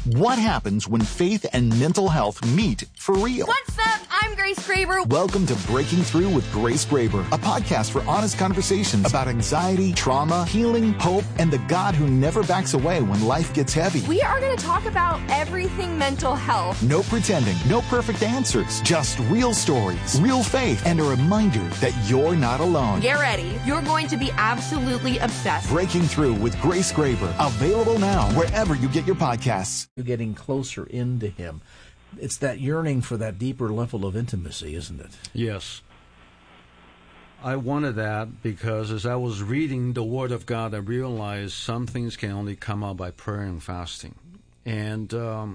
What happens when faith and mental health meet for real? What's up? I'm Grace Graber. Welcome to Breaking Through with Grace Graber, a podcast for honest conversations about anxiety, trauma, healing, hope, and the God who never backs away when life gets heavy. We are going to talk about everything mental health. No pretending, no perfect answers, just real stories, real faith, and a reminder that you're not alone. Get ready. You're going to be absolutely obsessed. Breaking Through with Grace Graber, available now wherever you get your podcasts. You're getting closer into him. It's that yearning for that deeper level of intimacy, isn't it? Yes. I wanted that because as I was reading the Word of God, I realized some things can only come out by prayer and fasting. And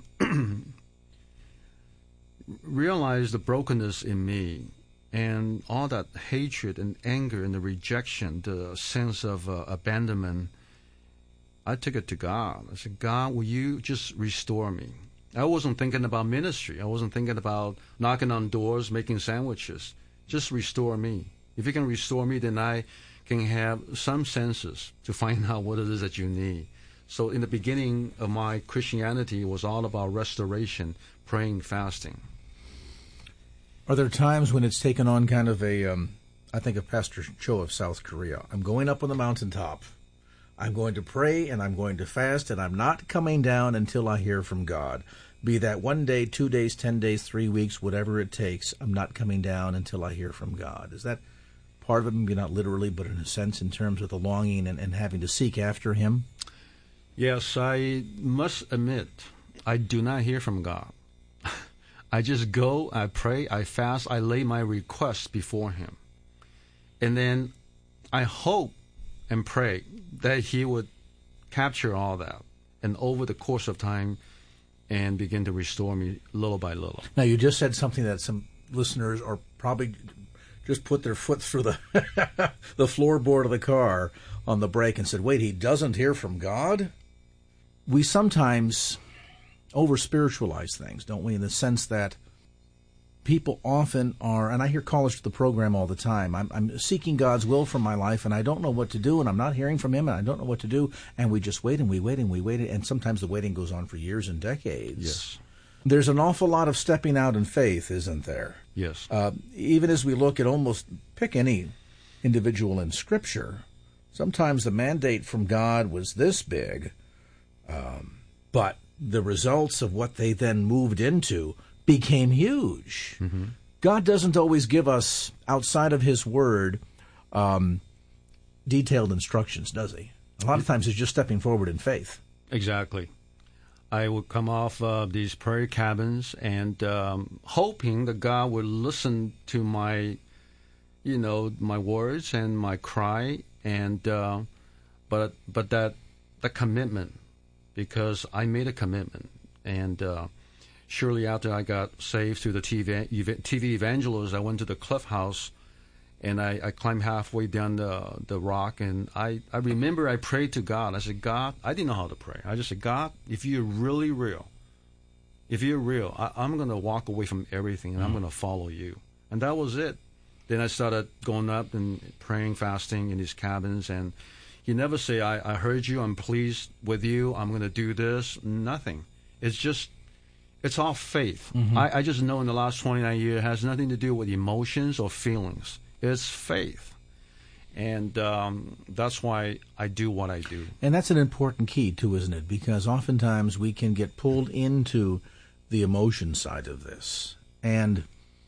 realized the brokenness in me and all that hatred and anger and the rejection, the sense of abandonment. I took it to God. I said, God, will you just restore me? I wasn't thinking about ministry. I wasn't thinking about knocking on doors, making sandwiches. Just restore me. If you can restore me, then I can have some senses to find out what it is that you need. So in the beginning of my Christianity, it was all about restoration, praying, fasting. Are there times when it's taken on kind of a, I think of Pastor Cho of South Korea. I'm going up on the mountaintop. I'm going to pray and I'm going to fast and I'm not coming down until I hear from God. Be that 1 day, 2 days, 10 days, 3 weeks, whatever it takes, I'm not coming down until I hear from God. Is that part of it, maybe not literally, but in a sense in terms of the longing and having to seek after Him? Yes, I must admit, I do not hear from God. I just go, I pray, I fast, I lay my requests before Him. And then I hope and pray that He would capture all that and over the course of time and begin to restore me little by little. Now, you just said something that some listeners are probably just put their foot through the the floorboard of the car on the brake and said, wait, he doesn't hear from God? We sometimes over-spiritualize things, don't we, in the sense that people often are, and I hear callers to the program all the time, I'm seeking God's will for my life, and I don't know what to do, and I'm not hearing from Him, and I don't know what to do, and we just wait, and we wait, and we wait, and sometimes the waiting goes on for years and decades. Yes. There's an awful lot of stepping out in faith, isn't there? Yes. Even as we look at almost, pick any individual in Scripture, sometimes the mandate from God was this big, but the results of what they then moved into became huge. Mm-hmm. God doesn't always give us, outside of His Word, detailed instructions, does He? A lot of times it's just stepping forward in faith. Exactly. I would come off these prayer cabins and hoping that God would listen to my, my words and my cry, and but that commitment, because I made a commitment, and shortly after I got saved through the TV evangelist, I went to the Cliff House, and I climbed halfway down the rock, and I remember I prayed to God. I said, God, I didn't know how to pray. I just said, God, if you're really real, I'm going to walk away from everything, and I'm going to follow you. And that was it. Then I started going up and praying, fasting in these cabins, and He never say, I heard you, I'm pleased with you, I'm going to do this. Nothing. It's all faith. Mm-hmm. I just know in the last 29 years it has nothing to do with emotions or feelings. It's faith. And that's why I do what I do. And that's an important key, too, isn't it? Because oftentimes we can get pulled into the emotion side of this. And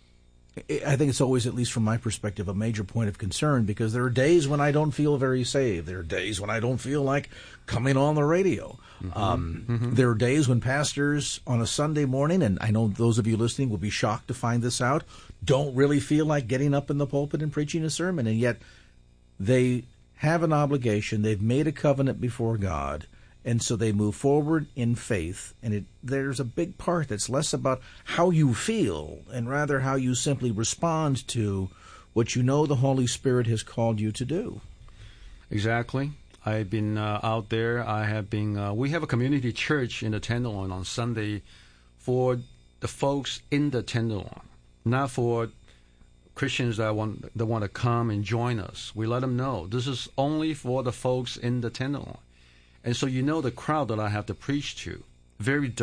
I think it's always, at least from my perspective, a major point of concern, because there are days when I don't feel very saved. There are days when I don't feel like coming on the radio. Mm-hmm. There are days when pastors on a Sunday morning, and I know those of you listening will be shocked to find this out, don't really feel like getting up in the pulpit and preaching a sermon, and yet they have an obligation. They've made a covenant before God, and so they move forward in faith, and there's a big part that's less about how you feel and rather how you simply respond to what you know the Holy Spirit has called you to do. Exactly. I've been out there. I have been. We have a community church in the Tenderloin on Sunday for the folks in the Tenderloin, not for Christians that want to come and join us. We let them know this is only for the folks in the Tenderloin. And so the crowd that I have to preach to, very